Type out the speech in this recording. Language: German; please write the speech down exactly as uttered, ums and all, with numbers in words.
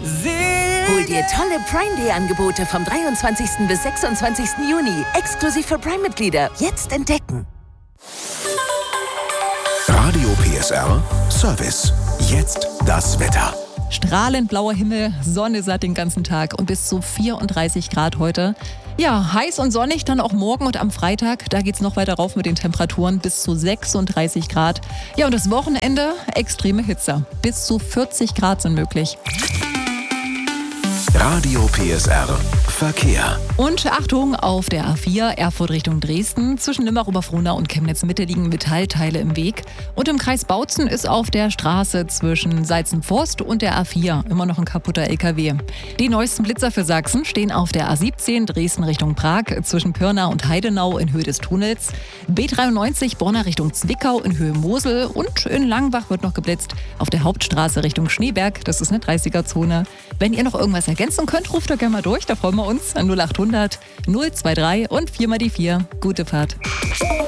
Hol dir tolle Prime Day Angebote vom dreiundzwanzigsten bis sechsundzwanzigsten Juni. Exklusiv für Prime-Mitglieder. Jetzt entdecken. Radio P S R Service. Jetzt das Wetter. Strahlend blauer Himmel, Sonne satt den ganzen Tag und bis zu vierunddreißig Grad heute. Ja, heiß und sonnig dann auch morgen und am Freitag. Da geht's noch weiter rauf mit den Temperaturen bis zu sechsunddreißig Grad. Ja, und das Wochenende extreme Hitze. Bis zu vierzig Grad sind möglich. Radio P S R Verkehr. Und Achtung, auf der A vier Erfurt Richtung Dresden. Zwischen Limbach-Oberfrohnau und Chemnitz-Mitte liegen Metallteile im Weg. Und im Kreis Bautzen ist auf der Straße zwischen Seitzen-Forst und der A vier immer noch ein kaputter L K W. Die neuesten Blitzer für Sachsen stehen auf der A siebzehn Dresden Richtung Prag zwischen Pirna und Heidenau in Höhe des Tunnels. B dreiundneunzig Bonner Richtung Zwickau in Höhe Mosel. Und in Langbach wird noch geblitzt auf der Hauptstraße Richtung Schneeberg. Das ist eine dreißiger-Zone. Wenn ihr noch irgendwas ergänzen könnt, ruft doch gerne mal durch. Da freuen wir uns an null achthundert null zwei drei und vier mal die vier. Gute Fahrt.